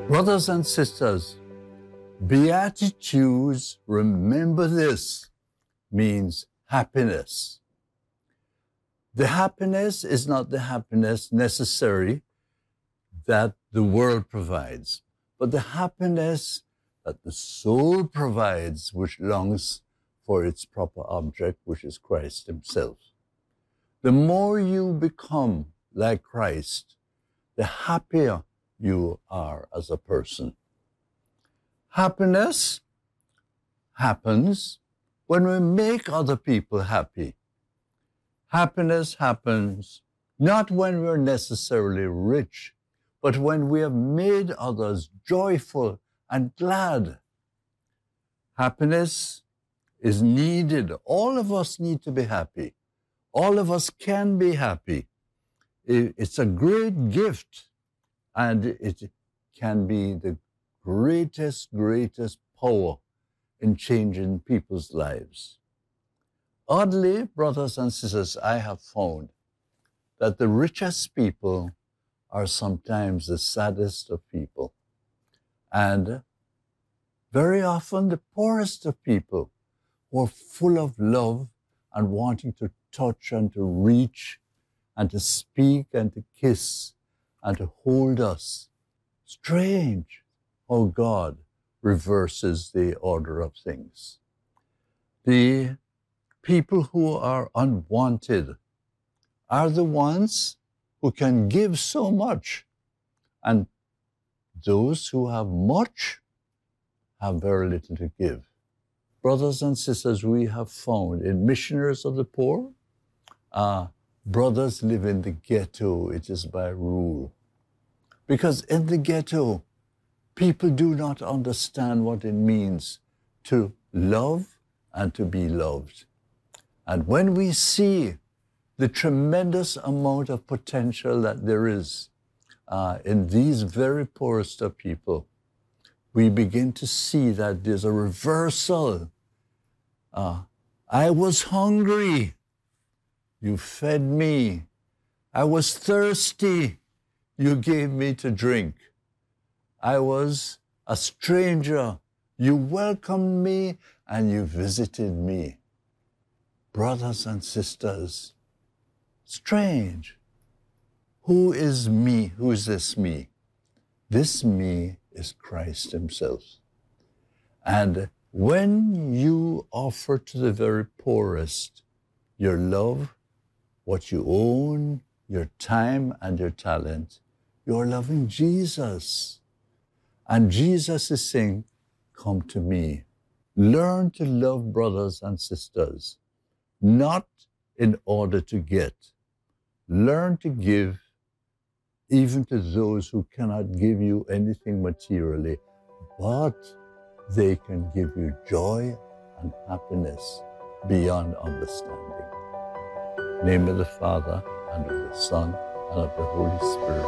Brothers and sisters, Beatitudes, remember this, means happiness. The happiness is not the happiness necessary that the world provides, but the happiness that the soul provides, which longs for its proper object, which is Christ himself. The more you become like Christ, the happier you are as a person. Happiness happens when we make other people happy. Happiness happens not when we're necessarily rich, but when we have made others joyful and glad. Happiness is needed. All of us need to be happy. All of us can be happy. It's a great gift, and it can be the greatest power in changing people's lives. Oddly, brothers and sisters, I have found that the richest people are sometimes the saddest of people. And very often the poorest of people who are full of love and wanting to touch and to reach and to speak and to kiss and to hold us. Strange how God reverses the order of things. The people who are unwanted are the ones who can give so much, and those who have much have very little to give. Brothers and sisters, we have found in Missioners of the Poor, brothers live in the ghetto. It is by rule. Because in the ghetto, people do not understand what it means to love and to be loved. And when we see the tremendous amount of potential that there is in these very poorest of people, we begin to see that there's a reversal. I was hungry, you fed me. I was thirsty, you gave me to drink. I was a stranger, you welcomed me and you visited me. Brothers and sisters, strange. Who is me? Who is this me? This me is Christ himself. And when you offer to the very poorest your love, what you own, your time and your talent, you're loving Jesus. And Jesus is saying, come to me. Learn to love brothers and sisters, not in order to get. Learn to give even to those who cannot give you anything materially, but they can give you joy and happiness beyond understanding. In the name of the Father, and of the Son, and of the Holy Spirit.